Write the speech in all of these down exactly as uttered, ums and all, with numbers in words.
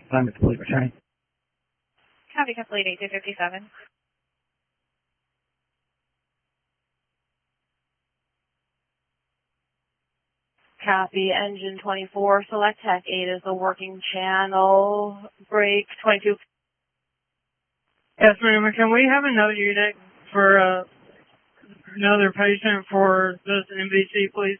I'm complete returning. Copy complete eight two fifty-seven. Copy engine twenty-four. Select Tech eight is the working channel. Brake twenty-two. Yes, ma'am. Can we have another unit for uh, another patient for this M V C, please?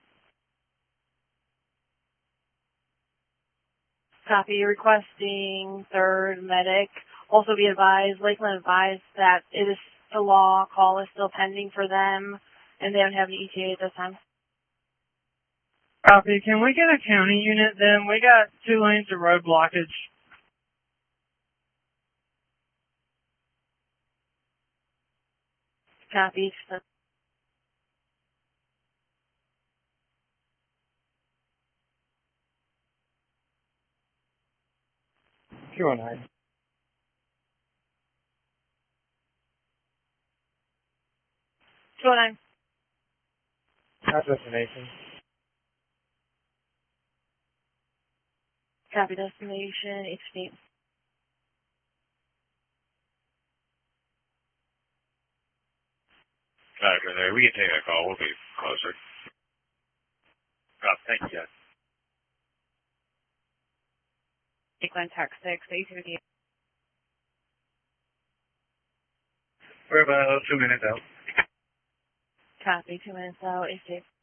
Copy requesting third medic. Also be advised, Lakeland advised that it is the law. Call is still pending for them, and they don't have an E T A at this time. Copy. Can we get a county unit then? We got two lanes of road blockage. Copy. two oh nine. two oh nine. How's destination? Copy destination eight fifty-eight. Copy there. We can take that call. We'll be closer. Copy. Thank you, guys. Lakeland Tech six eight two fifty-eight. We're about two minutes out. Copy two minutes out. eight fifty-eight.